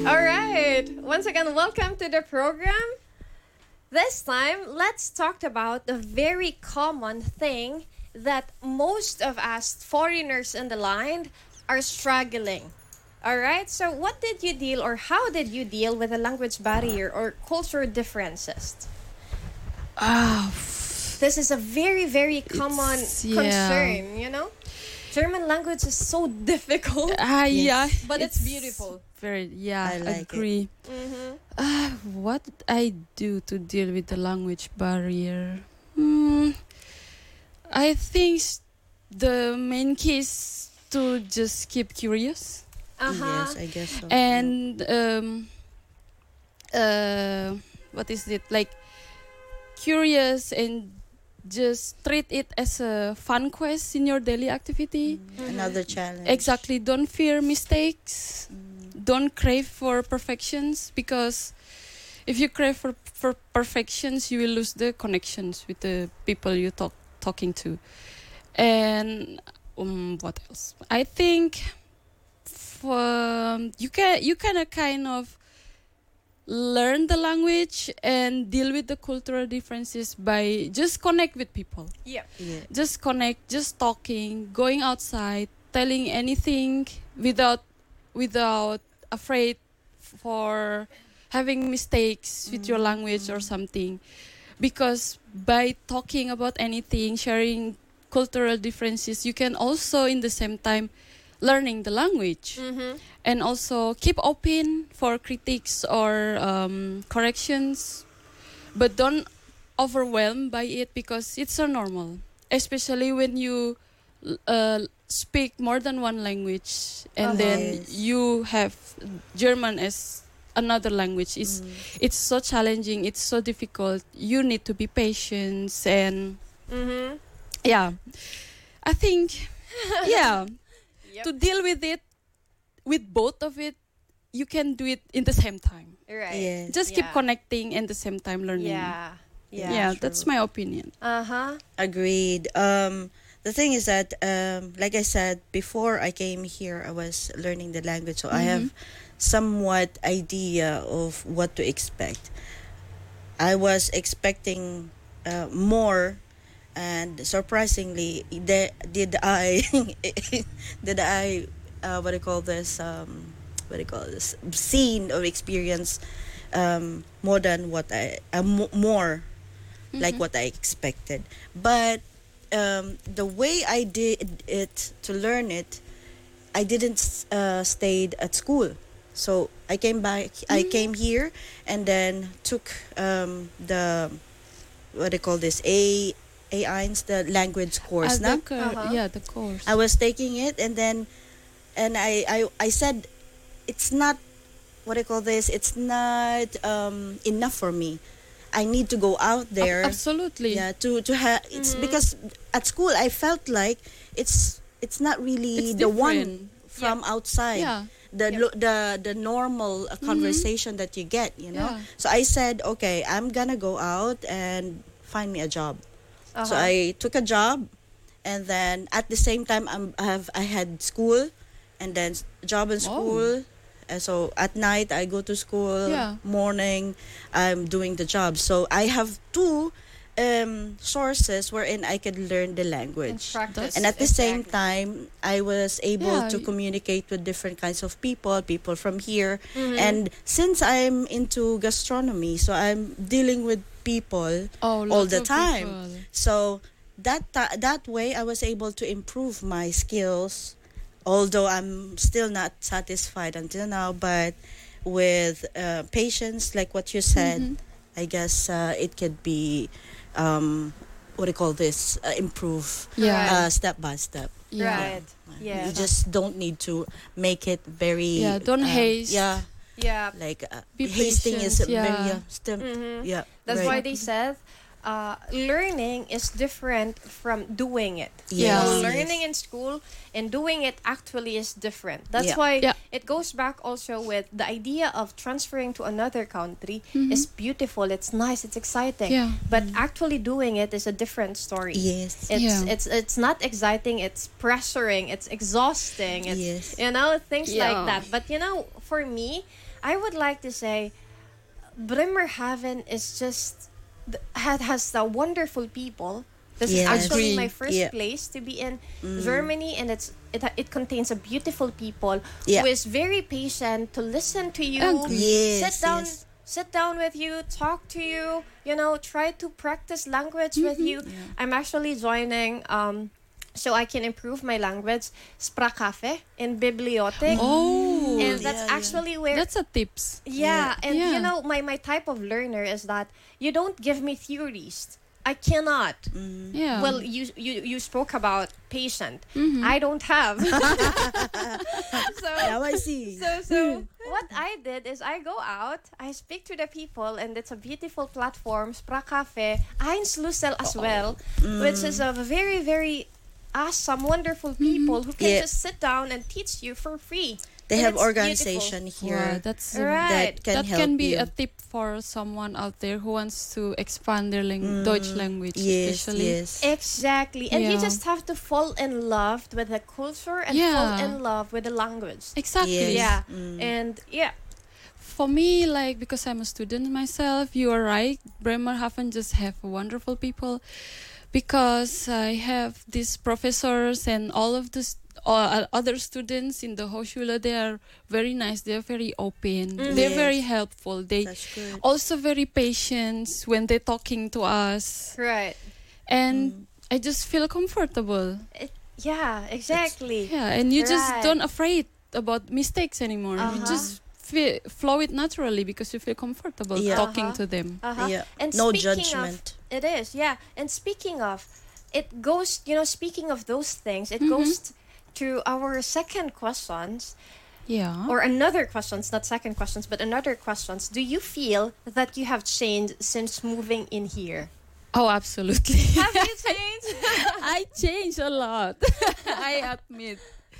All right. Once again, welcome to the program. This time, let's talk about the very common thing that most of us foreigners in the line are struggling. All right. So, what did you deal or how did you deal with the language barrier or cultural differences? Ah, This is a very, very common yeah. concern, you know? German language is so difficult, yeah, but it's beautiful. Very, yeah, I like agree. What did I do to deal with the language barrier? I think the main key is to just keep curious Yes, I guess so. and what is it like? Curious and just treat it as a fun quest in your daily activity. Another challenge. Exactly. Don't fear mistakes. Don't crave for perfections, because if you crave for perfections, you will lose the connections with the people you talking to. And what else? I think you can kind of learn the language and deal with the cultural differences by just connect with people. Yeah. Yeah. Just connect, just talking, going outside, telling anything without afraid for having mistakes with your language or something. Because by talking about anything, sharing cultural differences, you can also in the same time learning the language. And also keep open for critiques or corrections, but don't overwhelmed by it, because it's so normal, especially when you speak more than one language and then Yes. you have German as another language. It's so challenging, it's so difficult. You need to be patient and yeah, I think yeah, to deal with it, with both of it, you can do it in the same time. Right. Yes. Just keep connecting and the same time learning. Yeah. Yeah. Yeah, true. that's my opinion. Agreed. The thing is that, like I said, before I came here, I was learning the language, so I have somewhat idea of what to expect. I was expecting more, and surprisingly, did I did I what do you call this? What do you call this? Seen or experience more than what I more like what I expected. But the way I did it to learn it, I didn't stayed at school. So I came back. I came here and then took the what do you call this? A1's the language course. Na? Yeah, the course. I was taking it and then I said it's not what I call this. It's not enough for me. I need to go out there. Absolutely. Yeah, to have it's because at school I felt like it's not really It's the one different. from outside. Yeah. The normal conversation that you get, you know. Yeah. So I said, okay, I'm gonna go out and find me a job. So I took a job, and then at the same time I had school, and then job and school. And so at night I go to school. Yeah. Morning I'm doing the job. So I have two sources wherein I could learn the language. Practice. And at the same time, I was able Yeah. to communicate with different kinds of people from here. And since I'm into gastronomy, so I'm dealing with people all lots the of time. people. So that way, I was able to improve my skills. Although I'm still not satisfied until now, but with patience, like what you said, I guess it could be what do you call this? Improve Yeah. step by step. Yeah. Right. Yeah. You just don't need to make it very. Yeah, don't haste. Yeah, Yeah. like Be hasting is patient, yeah. very yeah. Mhm. Yeah, That's right. why they said learning is different from doing it. Yes, So yes. learning in school and doing it actually is different. That's Yeah. why Yeah. it goes back also with the idea of transferring to another country is beautiful. It's nice. It's exciting. Yeah. But actually doing it is a different story. Yes. It's not exciting. It's pressuring. It's exhausting. It's Yes. things Yeah. like that. But for me, I would like to say, Bremerhaven is just has the wonderful people. This is Yes. actually my Agree. first Yeah. place to be in Germany, and it contains a beautiful people Yeah. who is very patient to listen to you, Agree. Yes, yes. sit down with you, talk to you, try to practice language with you. I'm actually joining so I can improve my language, Sprakafe in Bibliothek. Oh, And that's yeah, yeah. actually where that's a tips. yeah, and Yeah. my type of learner is that you don't give me theories. I cannot. Yeah. Well, you spoke about patient. Mm-hmm. I don't have. so Now I see. so what I did is I go out, I speak to the people, and it's a beautiful platform, Sprakafe, Eins Lusel as well, which is a very, very awesome, wonderful people who can Yeah. just sit down and teach you for free. They And have it's organization Wow, here that's Right. that can that help can be you. a tip for someone out there who wants to expand their Deutsch language, Yes, especially. yes. Exactly. And you Yeah. just have to fall in love with the culture and Yeah. fall in love with the language. Exactly. Yes. Yeah. And yeah. For me, like, because I'm a student myself, you are right. Bremerhaven just have wonderful people, because I have these professors and all of this other students in the Hochschule. They are very nice. They are very open. They're Yes. very helpful. They That's good. also very patient when they're talking to us, Right. and I just feel comfortable. Yeah, exactly. Yeah, and you just Right. don't afraid about mistakes anymore. You Uh-huh. just flow it naturally because you feel comfortable Yeah. talking Uh-huh. to them. Uh-huh. Yeah. And No speaking judgment. Of, it is, yeah. And speaking of, it goes, speaking of those things, it Mm-hmm. goes to our second questions, Yeah. or another questions, not second questions, but another questions. Do you feel that you have changed since moving in here? Oh, absolutely. Have you changed? I changed a lot. I admit.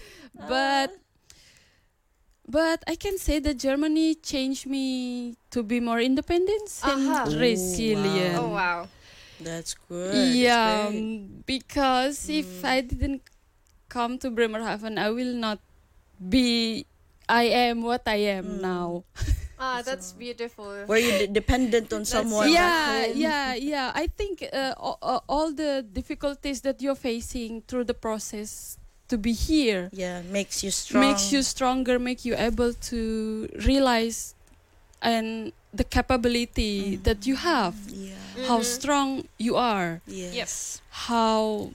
But I can say that Germany changed me to be more independent and Uh-huh. resilient. Oh, wow. That's good. Yeah, That's great. because if I didn't come to Bremerhaven, I will not be. I am what I am now. Ah, that's beautiful. Were you dependent on someone? Yeah, back then? yeah. I think all the difficulties that you're facing through the process to be here Yeah, makes you strong. makes you stronger, make you able to realize and the capability that you have, Yeah. how strong you are, Yes. how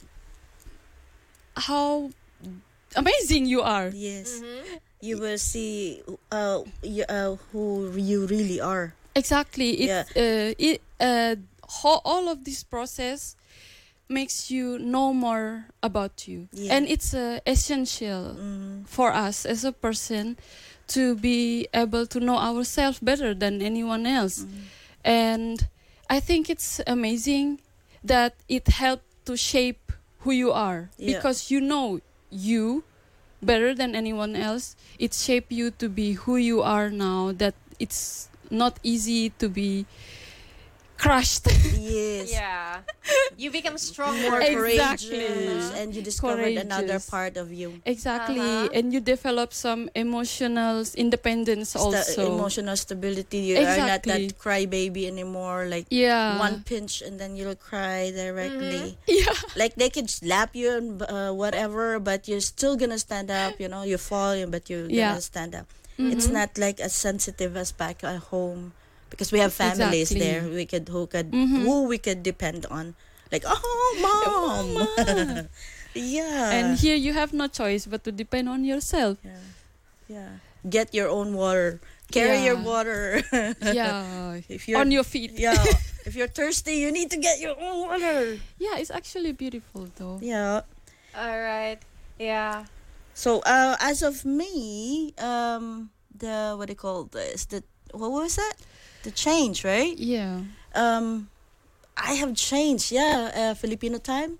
amazing you are. Yes. Mm-hmm. You will see who you really are. Exactly. Yeah. All of this process makes you know more about you, Yeah. and it's essential for us as a person to be able to know ourselves better than anyone else. And I think it's amazing that it helped to shape who you are, Yeah. because you know you better than anyone else. It shaped you to be who you are now, that it's not easy to be crushed. Yes. Yeah. You become stronger. More Exactly. courageous, and you discovered another Courageous. part of you. Exactly. Uh-huh. And you develop some emotional independence also. Emotional stability. You are not Exactly. that crybaby anymore. Like Yeah. one pinch and then you'll cry directly. Yeah. Like they could slap you and whatever, but you're still gonna stand up. You fall, but you're Yeah. gonna stand up. It's not like as sensitive as back at home, because we have families Exactly. there who we could depend on. Like, oh, mom. Yeah. And here you have no choice but to depend on yourself. Yeah. Get your own water. Carry Yeah. your water. Yeah. If you're On your feet. Yeah. If you're thirsty, you need to get your own water. Yeah, it's actually beautiful though. Yeah. All right. Yeah. So, as of me, the what do you call this? What was that? The change, right? Yeah. I have changed. Yeah, Filipino time.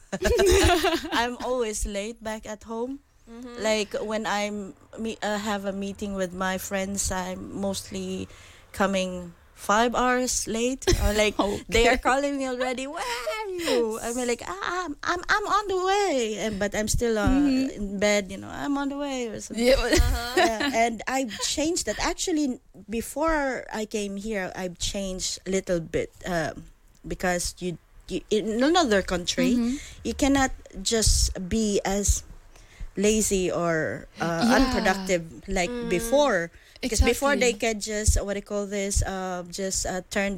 I'm always late back at home. Like when have a meeting with my friends, I'm mostly coming 5 hours late. Or like they are calling me already. Where are you? I'm like, I'm on the way, but I'm still in bed. I'm on the way or something. Yeah, and I've changed that. Actually, before I came here, I've changed a little bit because you in another country, you cannot just be as lazy or unproductive like before. Because before they could just what I call this, just turn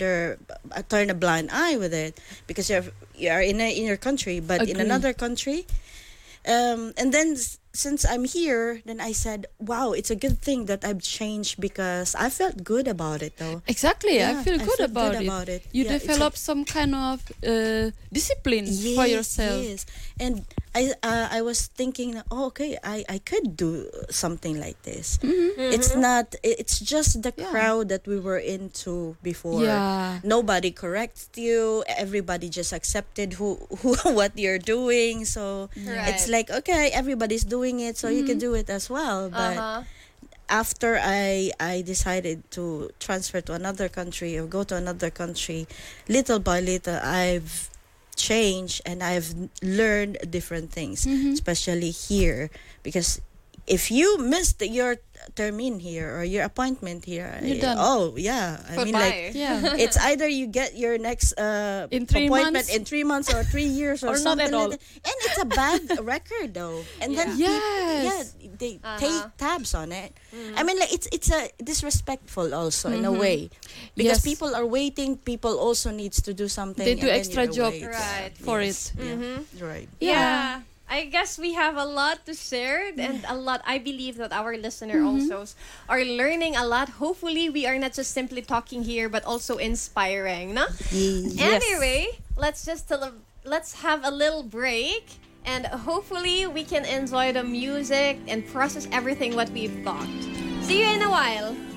a blind eye with it because you're in your country, but in another country, and then since I'm here, then I said, wow, it's a good thing that I've changed because I felt good about it though. Exactly, Yeah, I feel good felt about good it. You develop some kind of discipline for yourself. Yes, and I was thinking, okay, I could do something like this. It's not. It's just the crowd that we were into before. Yeah. Nobody corrects you. Everybody just accepted who what you're doing. So it's like, okay, everybody's doing it, so you can do it as well. But after I decided to transfer to another country or go to another country, little by little I've changed and I've learned different things, especially here, because if you missed your termine here or your appointment here, You're done. oh yeah, I mean, like, it's either you get your next in 3 appointment months? in 3 months or 3 years or, Or not something at all. like that. And it's a bad record though, and then they take tabs on it. I mean, like, it's a disrespectful also in a way, because people are waiting. People also needs to do something. They do and then extra you're job away. for Yes. it. Yeah. Right. Yeah. I guess we have a lot to share and a lot. I believe that our listener also are learning a lot. Hopefully, we are not just simply talking here, but also inspiring. No? Yes. Anyway, let's have a little break, and hopefully we can enjoy the music and process everything what we've got. See you in a while.